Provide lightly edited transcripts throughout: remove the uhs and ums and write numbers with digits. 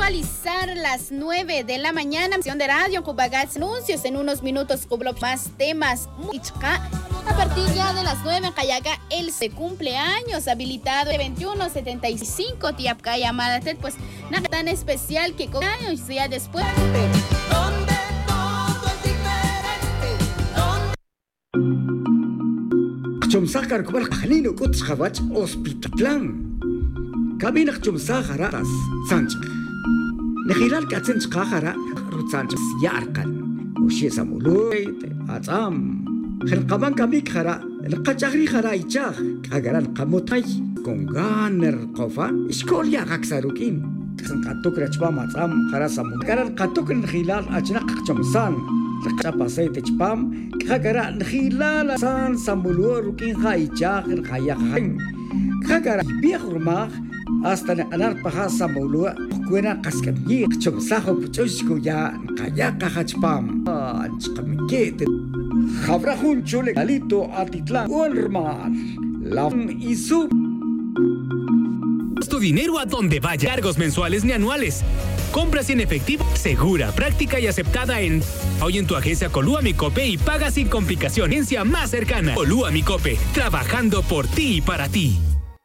puntualizar las 9 de la mañana. De radio, Cubagas anuncios en unos minutos, cubro más temas. A partir ya de las 9 en Cayaga, el cumpleaños habilitado de 2175 Tiapca llamada pues nada tan especial que con años ya después. Donde todo es diferente. Chumsakar kubal khalino kuts khabach hospitalan. Kabinak chumsakara tas sanch. Nkhilal katsen khara rutsanch yarkan. Ushi samuluy atsam. Khilqaban kamik khara القجاري خرايجاخ أجران قموتاي كونغانر قفا إشكول يا غكساروكين قطوك رجبا مطعم خراسمو أجران قطوك الخلال أجنق جمسان لقجابا سيد جبام أجران خلال سان سمولو روكين خايجاخ الخياخين أجران بيخرماخ أستنى أنار بها سمولو كونا قسكمي جمساخو بتوشكو يا خياخ خجبام أنشقمكيت Jabrajun chule galito atitlán Walmart Lam y su tu dinero a donde vaya. Cargos mensuales ni anuales. Compras en efectivo, segura, práctica y aceptada hoy en tu agencia Colúa Micope y paga sin complicación. Agencia más cercana. Colúa Micope, trabajando por ti y para ti.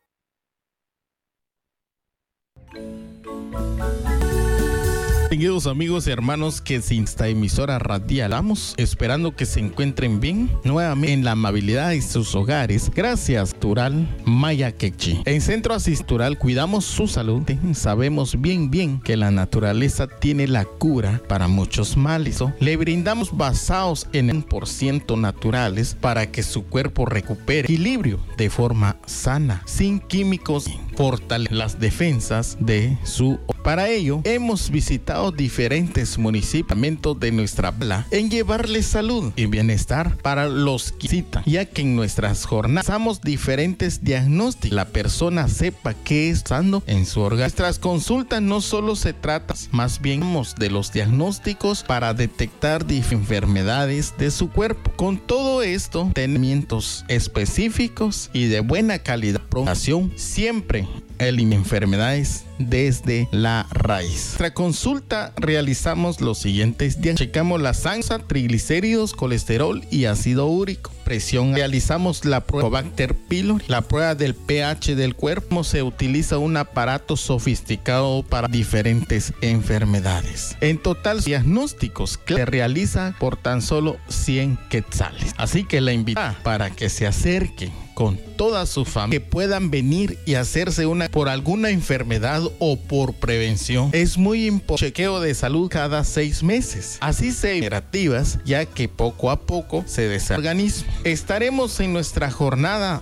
Queridos amigos y hermanos que sin esta emisora radial, vamos esperando que se encuentren bien nuevamente en la amabilidad de sus hogares. Gracias, Tural Maya Quechi. En Centro Asistural cuidamos su salud. Sabemos bien que la naturaleza tiene la cura para muchos males. Le brindamos basados en el 100% naturales para que su cuerpo recupere equilibrio de forma sana, sin químicos, fortalece las defensas de su. Para ello, hemos visitado diferentes municipios de nuestra bla en llevarles salud y bienestar para los que visitan, ya que en nuestras jornadas hacemos diferentes diagnósticos. La persona sepa qué está pasando en su órgano. Nuestras consultas no solo se trata, más bien de los diagnósticos para detectar enfermedades de su cuerpo. Con todo esto, tratamientos específicos y de buena calidad, promoción siempre elimina enfermedades desde la raíz. Nuestra consulta realizamos los siguientes días. Checamos la sangre, triglicéridos, colesterol y ácido úrico. Presión. Realizamos la prueba Bacter pylori, la prueba del pH del cuerpo. Se utiliza un aparato sofisticado para diferentes enfermedades. En total, diagnósticos se realiza por tan solo 100 quetzales. Así que la invita para que se acerquen con toda su familia, que puedan venir y hacerse por alguna enfermedad o por prevención. Es muy importante chequeo de salud cada 6 meses. Así se operativas, ya que poco a poco se desarrolla el organismo. Estaremos en nuestra jornada